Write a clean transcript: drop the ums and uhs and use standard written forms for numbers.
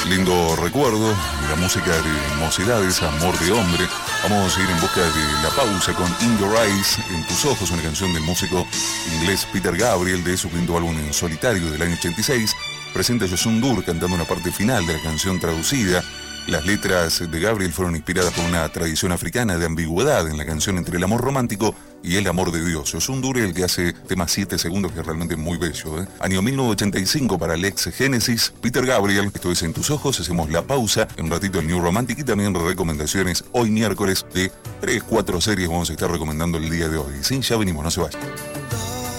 Lindo recuerdo de la música de Mocedades, Amor de Hombre. Vamos a ir en busca de la pausa con In Your Eyes, En Tus Ojos, una canción del músico inglés Peter Gabriel de su quinto álbum en solitario del año 86. Presenta Youssou N'Dour cantando una parte final de la canción traducida. Las letras de Gabriel fueron inspiradas por una tradición africana de ambigüedad en la canción entre el amor romántico y el amor de Dios. Youssou N'Dour, el que hace temas 7 segundos, que es realmente muy bello, ¿eh? Año 1985 para Lex Genesis, Peter Gabriel. Esto es En Tus Ojos. Hacemos la pausa, en un ratito el New Romantic y también recomendaciones hoy miércoles de 3-4 series vamos a estar recomendando el día de hoy. Sí, ya venimos, no se vayan.